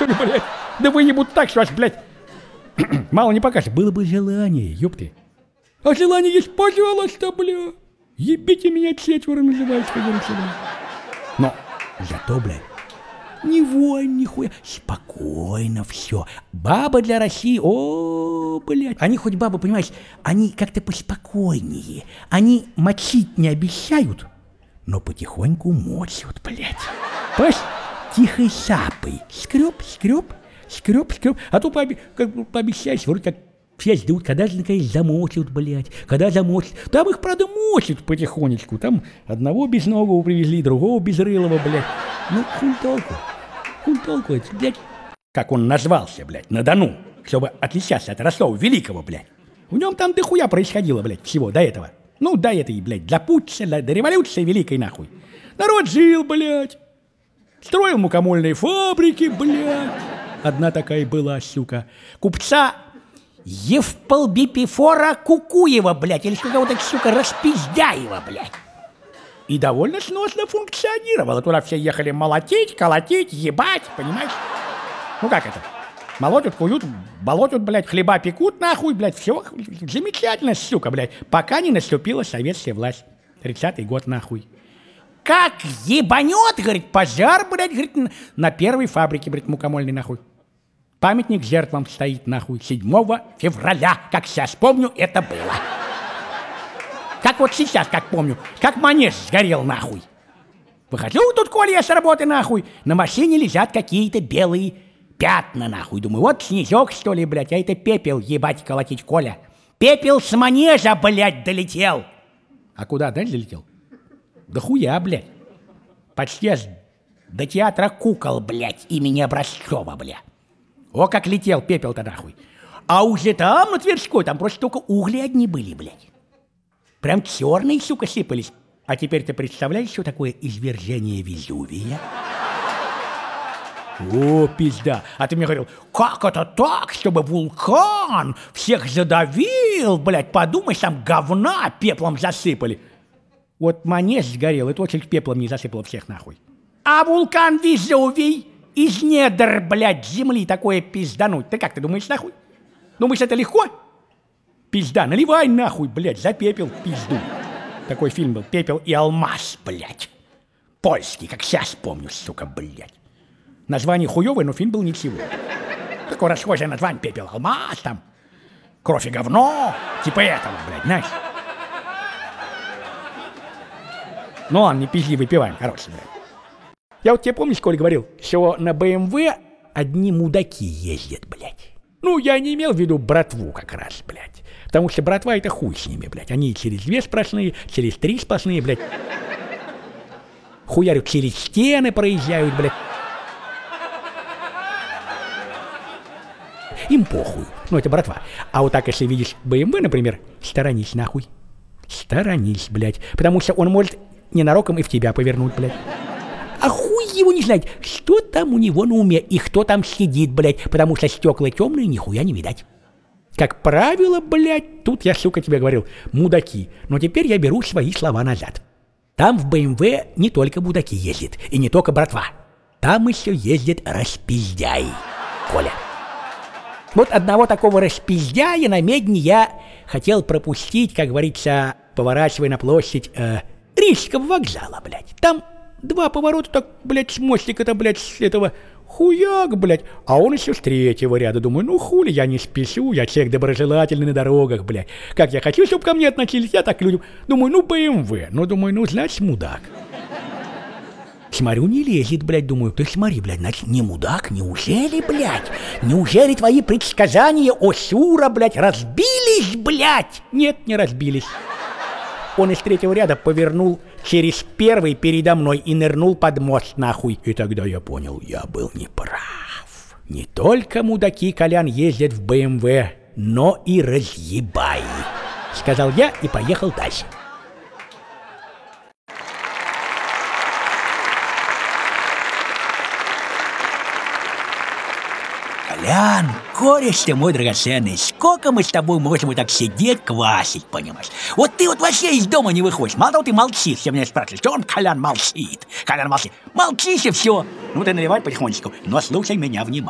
что ли, блядь? Да выебут так, что аж, блядь, мало не покажет. Было бы желание, ёпты. А желание есть, пожалуйста, бля. Ебите меня четверо, называется, как говорится, бля. Но зато, блядь, ни войн, нихуя, спокойно все. Баба для России, о, блядь. Они хоть бабы, понимаешь, они как-то поспокойнее. Они мочить не обещают, но потихоньку мочат, блядь. Понимаешь, тихой сапой. Скреб. А то пообещаешь, вроде как все ждут, когда же наконец замочат, блядь. Когда замочат. Там их, правда, мочат потихонечку. Там одного безногого привезли, другого безрылого, блядь. Ну, хуй толку, это, блядь. Как он назвался, блядь, на Дону, чтобы отличаться от Ростова Великого, блядь. В нем там дохуя происходило, блядь, всего до этого. Ну, до этой, блядь, до путча, до революции великой, нахуй. Народ жил, блядь. Строил мукомольные фабрики, блядь. Одна такая была, сука. Купца Евполбипифора Кукуева, блядь, или какого-то, сука, Распиздяева, блядь. И довольно сносно функционировало. Туда все ехали молотить, колотить, ебать, понимаешь? Ну как это? Молотят, куют, болотят, блядь, хлеба пекут, нахуй, блядь, все замечательно, сука, блядь. Пока не наступила советская власть. 30-й год, нахуй. Как ебанет, говорит, пожар, блядь, говорит, на первой фабрике, блядь, мукомольной, нахуй. Памятник жертвам стоит, нахуй, 7 февраля. Как сейчас помню, это было. Как вот сейчас, как помню, как манеж сгорел, нахуй. Выхожу тут, Коля, я с работы, нахуй. На машине лежат какие-то белые пятна, нахуй. Думаю, вот снежок, что ли, блядь, а это пепел, ебать, колотить, Коля. Пепел с манежа, блядь, долетел. А куда дальше долетел? Да хуя, блядь. Почти аж до театра кукол, блядь, имени Образцова, блядь. О, как летел пепел-то, нахуй. А уже там, на Тверской, там просто только угли одни были, блядь. Прям черные, сука, сыпались. А теперь ты представляешь, что такое извержение Везувия? О, пизда. А ты мне говорил, как это так, чтобы вулкан всех задавил, блядь, подумай, там говна пеплом засыпали. Вот манеж сгорел, это очередь пеплом не засыпало всех, нахуй. А вулкан Везувий из недр, блядь, земли такое пиздануть. Ты как, ты думаешь, нахуй? Думаешь, это легко? Пизда, наливай нахуй, блядь, за пепел пизду. Такой фильм был, «Пепел и алмаз», блядь. Польский, как сейчас помню, сука, блядь. Название хуёвое, но фильм был ничего. Такое расхожее название, «Пепел, алмаз», там, «Кровь и говно», типа этого, блядь, знаешь. Ну ладно, не пизди, выпиваем, короче, блядь. Я вот тебе, помнишь, Коля, говорил, что на БМВ одни мудаки ездят, блядь. Ну, я не имел в виду братву как раз, блядь. Потому что братва — это хуй с ними, блядь. Они через 2 сплошные, через 3 сплошные, блядь. Хуярю, через стены проезжают, блядь. Им похуй. Ну, это братва. А вот так, если видишь БМВ, например, сторонись нахуй. Сторонись, блядь. Потому что он может ненароком и в тебя повернуть, блядь. А хуй его не знает, что там у него на уме и кто там сидит, блядь, потому что стекла темные, нихуя не видать. Как правило, блядь, тут я, сука, тебе говорил, мудаки, но теперь я беру свои слова назад. Там в БМВ не только мудаки ездят, и не только братва. Там еще ездит распиздяй, Коля. Вот одного такого распиздяя на Медне я хотел пропустить, как говорится, поворачивая на площадь Рижского вокзала, блядь. Там 2 поворота так, блядь, с мостика-то, блядь, с этого хуяк, блядь. А он еще с 3-го ряда. Думаю, ну хули, я не спешу, я человек доброжелательный на дорогах, блядь. Как я хочу, чтобы ко мне относились, я так людям. Думаю, ну БМВ. Ну, думаю, ну, значит, мудак. Смотрю, не лезет, блядь, думаю, ты смотри, блядь, значит, не мудак, неужели, блядь? Неужели твои предсказания о Сюра, блядь, разбились, блядь? Нет, не разбились. Он из 3-го ряда повернул через 1-й передо мной и нырнул под мост, нахуй. И тогда я понял, я был неправ. Не только мудаки, Колян, ездят в БМВ, но и разъебай. Сказал я и поехал дальше. Колян, кореш ты мой драгоценный, сколько мы с тобой можем вот так сидеть, квасить, понимаешь? Вот ты вот вообще из дома не выходишь, мало того, ты молчишь, все меня спрашивают, что он, Колян, молчит. Колян молчит, молчишь и все. Ну ты наливай потихонечку, но слушай меня внимательно.